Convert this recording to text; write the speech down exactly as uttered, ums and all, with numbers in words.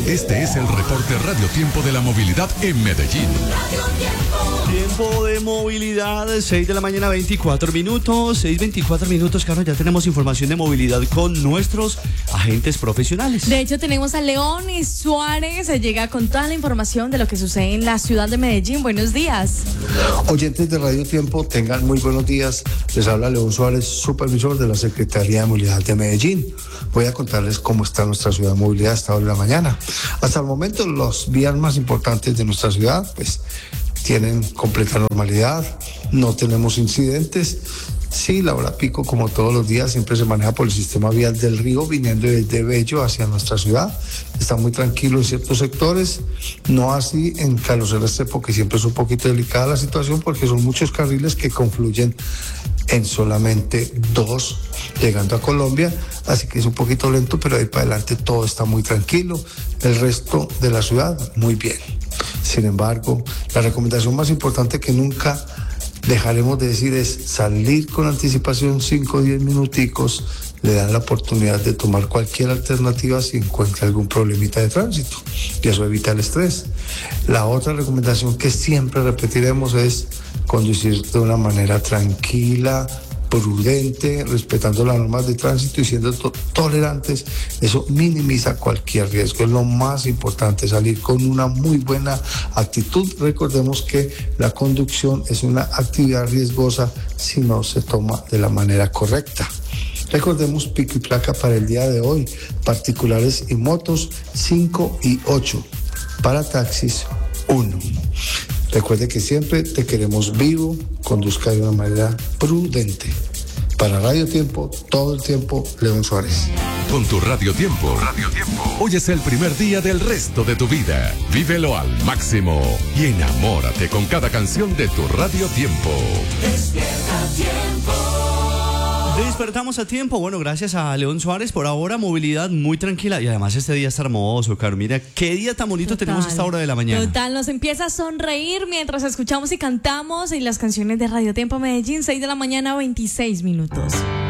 Este es el reporte Radio Tiempo de la movilidad en Medellín. Tiempo de movilidad, seis de la mañana, veinticuatro minutos, seis veinticuatro minutos, Carlos, ya tenemos información de movilidad con nuestros agentes profesionales. De hecho, tenemos a León Suárez, se llega con toda la información de lo que sucede en la ciudad de Medellín. Buenos días. Oyentes de Radio Tiempo, tengan muy buenos días. Les habla León Suárez, supervisor de la Secretaría de Movilidad de Medellín. Voy a contarles cómo está nuestra ciudad de movilidad a esta hora de la mañana. Hasta el momento, los vías más importantes de nuestra ciudad, pues, tienen completa normalidad, no tenemos incidentes. Sí, la hora pico, como todos los días, siempre se maneja por el sistema vial del Río, viniendo desde Bello hacia nuestra ciudad. Está muy tranquilo en ciertos sectores, no así en Carlos Restrepo, porque siempre es un poquito delicada la situación, porque son muchos carriles que confluyen en solamente dos, llegando a Colombia, así que es un poquito lento, pero de ahí para adelante todo está muy tranquilo. El resto de la ciudad, muy bien. Sin embargo, la recomendación más importante que nunca dejaremos de decir es salir con anticipación, cinco o diez minuticos, le dan la oportunidad de tomar cualquier alternativa si encuentra algún problemita de tránsito, y eso evita el estrés. La otra recomendación que siempre repetiremos es conducir de una manera tranquila, prudente, respetando las normas de tránsito y siendo to- tolerantes. Eso minimiza cualquier riesgo. Es lo más importante, salir con una muy buena actitud. Recordemos que la conducción es una actividad riesgosa si no se toma de la manera correcta. Recordemos pico y placa para el día de hoy: particulares y motos cinco y ocho, para taxis uno. Recuerde que siempre te queremos vivo, conduzca de una manera prudente. Para Radio Tiempo, todo el tiempo, León Suárez. Con tu Radio Tiempo. Radio Tiempo. Hoy es el primer día del resto de tu vida. Vívelo al máximo y enamórate con cada canción de tu Radio Tiempo. Despierta tiempo. Despertamos a tiempo. Bueno, gracias a León Suárez. Por ahora, movilidad muy tranquila. Y además este día está hermoso, Caro. Mira, qué día tan bonito Total. tenemos a esta hora de la mañana. Total, nos empieza a sonreír mientras escuchamos y cantamos y las canciones de Radio Tiempo Medellín, seis de la mañana, veintiséis minutos.